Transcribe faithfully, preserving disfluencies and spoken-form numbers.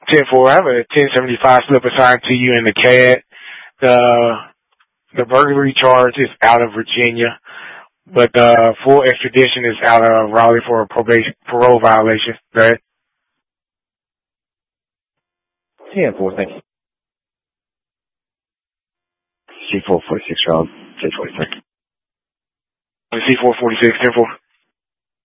ten four, I have a ten seventy-five slip assigned to you in the C A D. The, the burglary charge is out of Virginia, but the full extradition is out of Raleigh for a probation, parole violation. Go ahead. ten four, thank you. C four forty-six round, ten forty-three. C four forty-six, ten four.